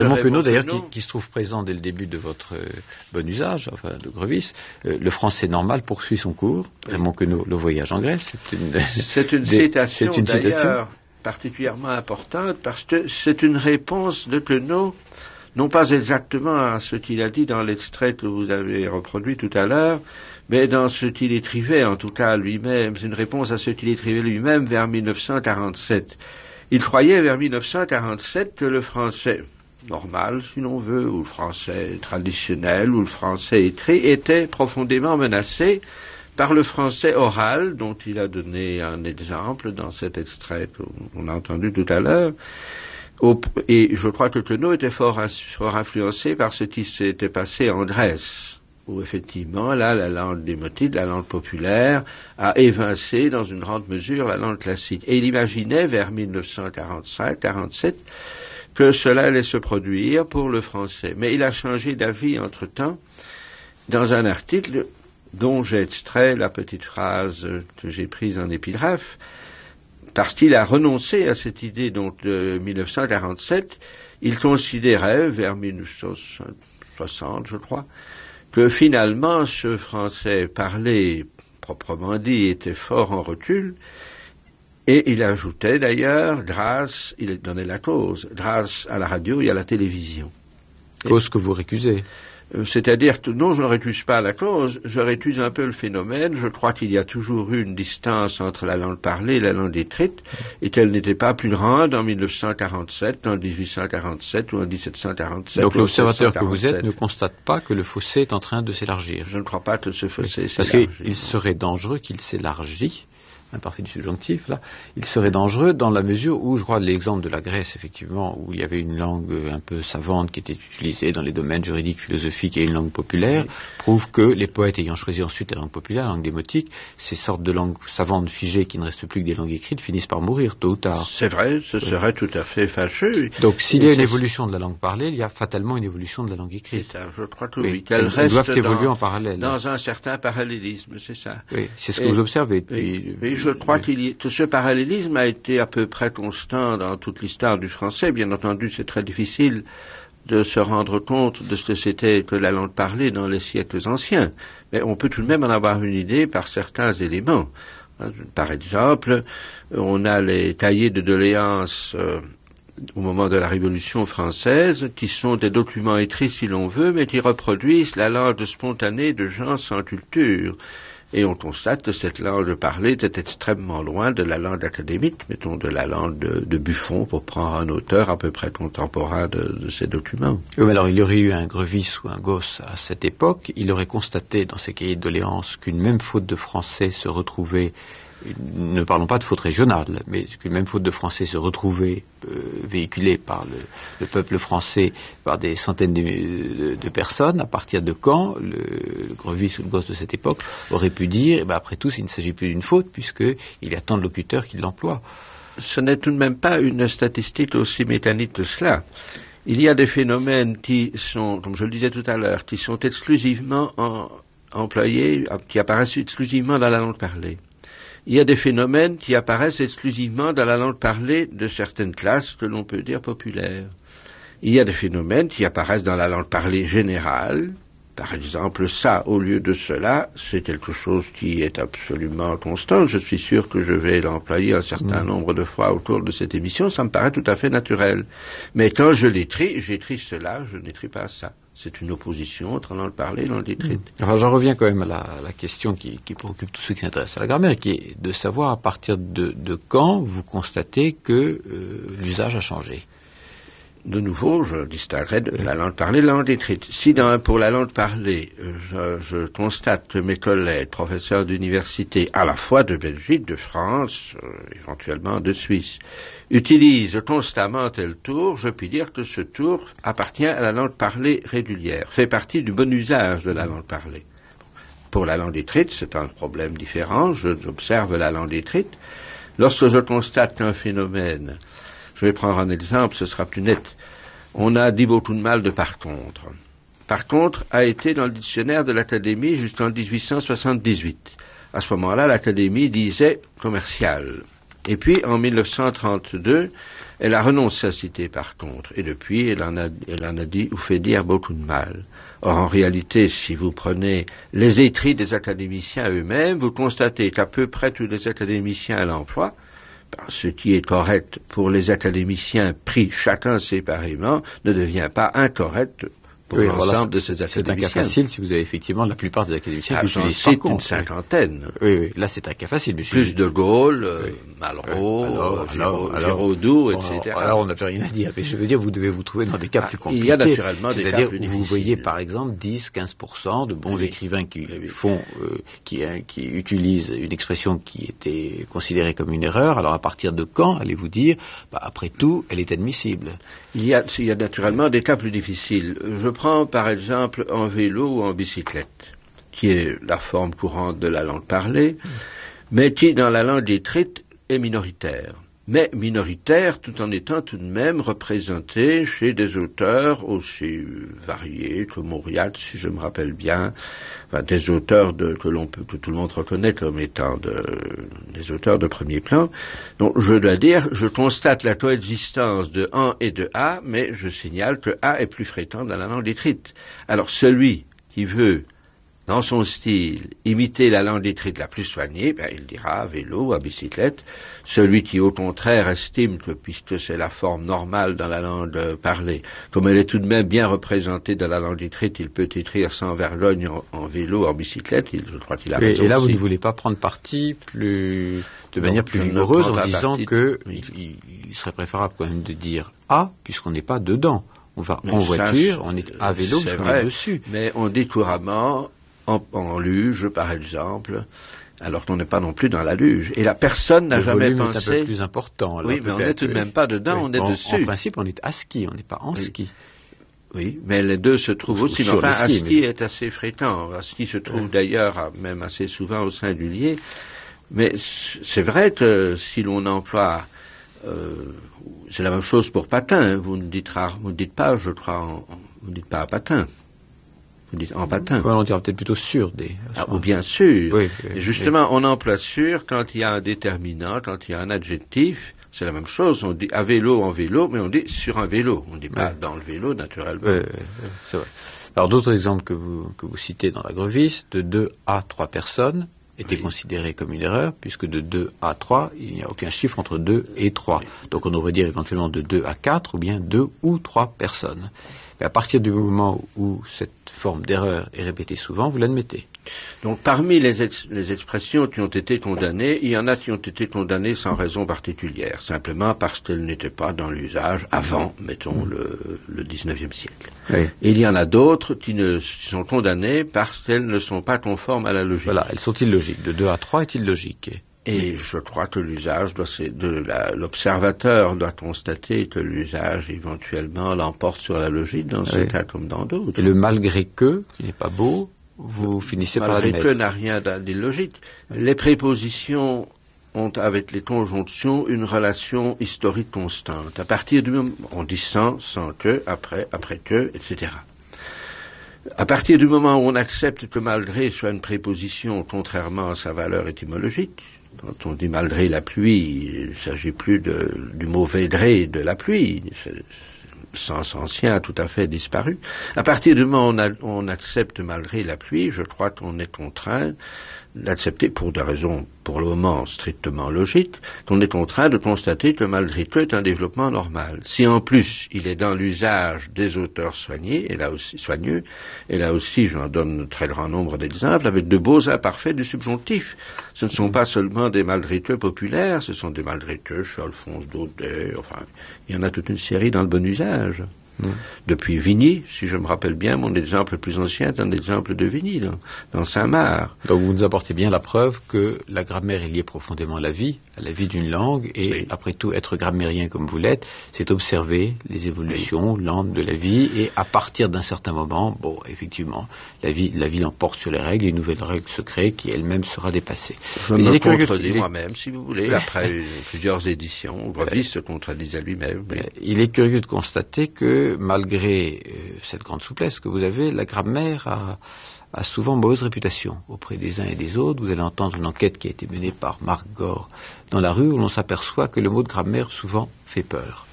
Raymond Queneau, d'ailleurs, qui se trouve présent dès le début de votre bon usage, enfin de Grevis, le français normal poursuit son cours. Raymond Queneau, Le voyage en Grèce. C'est une citation d'ailleurs particulièrement importante parce que c'est une réponse de Queneau, non pas exactement à ce qu'il a dit dans l'extrait que vous avez reproduit tout à l'heure, mais dans ce qu'il écrivait, en tout cas lui-même, c'est une réponse à ce qu'il écrivait lui-même vers 1947. Il croyait vers 1947 que le français normal, si l'on veut, ou le français traditionnel, ou le français écrit, était profondément menacé par le français oral, dont il a donné un exemple dans cet extrait qu'on a entendu tout à l'heure. Et je crois que Queneau était fort influencé par ce qui s'était passé en Grèce, où effectivement, là, la langue démotide, la langue populaire, a évincé dans une grande mesure la langue classique. Et il imaginait, vers 1945-47, que cela allait se produire pour le français. Mais il a changé d'avis entre-temps dans un article dont j'ai extrait la petite phrase que j'ai prise en épigraphe, parce qu'il a renoncé à cette idée donc de 1947. Il considérait, vers 1960, je crois, que finalement ce français parlé, proprement dit, était fort en recul, et il ajoutait d'ailleurs, il donnait la cause, grâce à la radio et à la télévision. Cause que vous récusez. C'est-à-dire que non, je ne récuse pas la cause, je récuse un peu le phénomène. Je crois qu'il y a toujours eu une distance entre la langue parlée et la langue écrite, et qu'elle n'était pas plus grande en 1947, en 1847 ou en 1747. Donc l'observateur que vous êtes ne constate pas que le fossé est en train de s'élargir. Je ne crois pas que ce fossé s'élargit. Parce qu'il serait dangereux qu'il s'élargit. Imparfait du subjonctif, là, il serait dangereux dans la mesure où, je crois, l'exemple de la Grèce, effectivement, où il y avait une langue un peu savante qui était utilisée dans les domaines juridiques, philosophiques et une langue populaire, prouve que les poètes ayant choisi ensuite la langue populaire, la langue démotique, ces sortes de langues savantes figées qui ne restent plus que des langues écrites finissent par mourir, tôt ou tard. C'est vrai, ce serait tout à fait fâcheux. Donc, s'il y a une évolution de la langue parlée, il y a fatalement une évolution de la langue écrite. C'est ça, je crois que oui. Qu'elles doivent évoluer en parallèle. Dans un certain parallélisme, c'est ça. Oui, c'est ce que vous observez. Je crois que ce parallélisme a été à peu près constant dans toute l'histoire du français. Bien entendu, c'est très difficile de se rendre compte de ce que c'était que la langue parlée dans les siècles anciens. Mais on peut tout de même en avoir une idée par certains éléments. Par exemple, on a les cahiers de doléances au moment de la Révolution française, qui sont des documents écrits si l'on veut, mais qui reproduisent la langue spontanée de gens sans culture. Et on constate que cette langue parlée était extrêmement loin de la langue académique, mettons de la langue de Buffon, pour prendre un auteur à peu près contemporain de ces documents. Oui, mais alors il y aurait eu un Grevis ou un Gosse à cette époque, il aurait constaté dans ses cahiers de doléances qu'une même faute de français se retrouvait, ne parlons pas de faute régionale, mais qu'une même faute de français se retrouvait véhiculée par le peuple français par des centaines de personnes. À partir de quand le Grevis ou le Gosse de cette époque aurait pu dire, après tout, il ne s'agit plus d'une faute, puisqu'il y a tant de locuteurs qui l'emploient. Ce n'est tout de même pas une statistique aussi mécanique que cela. Il y a des phénomènes qui sont, comme je le disais tout à l'heure, qui sont exclusivement employés, qui apparaissent exclusivement dans la langue parlée. Il y a des phénomènes qui apparaissent exclusivement dans la langue parlée de certaines classes que l'on peut dire populaires. Il y a des phénomènes qui apparaissent dans la langue parlée générale. Par exemple, ça, au lieu de cela, c'est quelque chose qui est absolument constant. Je suis sûr que je vais l'employer un certain nombre de fois au cours de cette émission. Ça me paraît tout à fait naturel. Mais quand je l'écris, j'écris cela, je n'écris pas ça. C'est une opposition entre langue parlée et langue écrite. Alors j'en reviens quand même à la question qui préoccupe tous ceux qui s'intéressent à la grammaire, qui est de savoir à partir de quand vous constatez que l'usage a changé. De nouveau, je distinguerai de la langue parlée et de la langue écrite. Si pour la langue parlée, je constate que mes collègues, professeurs d'université, à la fois de Belgique, de France, éventuellement de Suisse, utilisent constamment tel tour, je puis dire que ce tour appartient à la langue parlée régulière, fait partie du bon usage de la langue parlée. Pour la langue écrite, c'est un problème différent. J'observe la langue écrite. Lorsque je constate qu'un phénomène, je vais prendre un exemple, ce sera plus net. On a dit beaucoup de mal de par contre. Par contre a été dans le dictionnaire de l'Académie jusqu'en 1878. À ce moment-là, l'Académie disait commercial. Et puis, en 1932, elle a renoncé à citer par contre. Et depuis, elle en a dit ou fait dire beaucoup de mal. Or, en réalité, si vous prenez les écrits des académiciens eux-mêmes, vous constatez qu'à peu près tous les académiciens à l'emploi, ce qui est correct pour les académiciens pris chacun séparément, ne devient pas incorrect pour l'ensemble de ces académiciens. C'est un cas facile si vous avez effectivement la plupart des académiciens qui utilisent par contre. Une cinquantaine. Oui, là c'est un cas facile, monsieur. Plus de Gaulle, Malraux, Giraudoux, etc. Alors on n'a plus rien à dire, mais je veux dire, vous devez vous trouver dans des cas plus compliqués. Il y a naturellement des cas plus difficiles. Vous voyez par exemple 10-15% de bons écrivains qui qui utilisent une expression qui était considérée comme une erreur. Alors à partir de quand allez-vous dire, après tout, elle est admissible? Il y a naturellement des cas plus difficiles. Je prends par exemple en vélo ou en bicyclette, qui est la forme courante de la langue parlée, mais qui dans la langue écrite est minoritaire. Mais minoritaire tout en étant tout de même représenté chez des auteurs aussi variés que Mauriac, si je me rappelle bien, enfin, des auteurs que tout le monde reconnaît comme étant des auteurs de premier plan. Donc je dois dire, je constate la coexistence de an et de a, mais je signale que a est plus fréquent dans la langue écrite. Alors celui qui veut, dans son style, imiter la langue écrite la plus soignée, il dira à vélo, à bicyclette. Celui qui, au contraire, estime que, puisque c'est la forme normale dans la langue parlée, comme elle est tout de même bien représentée dans la langue écrite, il peut écrire sans vergogne en vélo, en bicyclette. Je crois qu'il a raison. Et là, aussi. Vous ne voulez pas prendre parti de manière plus vigoureuse en disant que il serait préférable quand même de dire A, puisqu'on n'est pas dedans. On va en voiture, on est à vélo, puisqu'on est dessus. Mais on dit couramment en luge, par exemple, alors qu'on n'est pas non plus dans la luge. Et la personne n'a jamais pensé... C'est un peu plus important. Alors, oui, mais on n'est tout de même pas dedans, on est dessus. En principe, on est à ski, on n'est pas en ski. Oui, mais les deux se trouvent aussi. Mais enfin, à ski est assez fréquent. À ski se trouve d'ailleurs même assez souvent au singulier. Mais c'est vrai que si l'on emploie... c'est la même chose pour patin. Vous ne dites pas, je crois, vous ne dites pas à patin. Vous dites en patin. Ouais, on dira peut-être plutôt sur des... ou bien sûr. Oui, et justement, on emploie sur quand il y a un déterminant, quand il y a un adjectif. C'est la même chose. On dit à vélo, en vélo, mais on dit sur un vélo. On ne dit pas dans le vélo, naturellement. C'est vrai. Alors, d'autres exemples que vous citez dans la Grevis, de 2 à 3 personnes, étaient considérés comme une erreur, puisque de 2 à 3, il n'y a aucun chiffre entre 2 et 3. Donc on devrait dire éventuellement de 2 à 4, ou bien 2 ou 3 personnes. Mais à partir du moment où cette forme d'erreur est répétée souvent, vous l'admettez. Donc parmi les expressions qui ont été condamnées, il y en a qui ont été condamnées sans raison particulière, simplement parce qu'elles n'étaient pas dans l'usage avant, mettons, le 19e siècle. Oui. Et il y en a d'autres qui sont condamnées parce qu'elles ne sont pas conformes à la logique. Voilà, elles sont illogiques. De 2 à 3 est illogique. Et je crois que l'usage l'observateur doit constater que l'usage éventuellement l'emporte sur la logique dans ce cas comme dans d'autres. Et le malgré que, qui n'est pas beau, vous finissez par l'admettre. Malgré que n'a rien d'illogique. Les prépositions ont avec les conjonctions une relation historique constante. À partir du moment on dit sans que, après que, etc. À partir du moment où on accepte que malgré soit une préposition contrairement à sa valeur étymologique, quand on dit malgré la pluie, il ne s'agit plus du mauvais gré de la pluie, sens ancien a tout à fait disparu. À partir du moment où on accepte malgré la pluie, je crois qu'on est contraint d'accepter, pour des raisons pour le moment strictement logiques, qu'on est contraint de constater que malgré tout est un développement normal. Si en plus il est dans l'usage des auteurs soigneux, et là aussi j'en donne un très grand nombre d'exemples, avec de beaux imparfaits du subjonctif. Ce ne sont pas seulement des malgré tout populaires, ce sont des malgré tout chez Alphonse Daudet, enfin, il y en a toute une série dans le bon usage. Depuis Vigny, si je me rappelle bien, mon exemple le plus ancien est un exemple de Vigny, dans Saint-Marc. Donc vous nous apportez bien la preuve que la grammaire est liée profondément à la vie d'une langue, et après tout, être grammairien comme vous l'êtes, c'est observer les évolutions lentes de la vie, et à partir d'un certain moment, effectivement, la vie l'emporte sur les règles, et une nouvelle règle se crée qui elle-même sera dépassée. Je me contredis moi-même, si vous voulez, après plusieurs éditions, Grevis se contredisait lui-même. Il est curieux de constater que malgré cette grande souplesse que vous avez, la grammaire a souvent mauvaise réputation auprès des uns et des autres. Vous allez entendre une enquête qui a été menée par Marc Gore dans la rue où l'on s'aperçoit que le mot de grammaire souvent fait peur.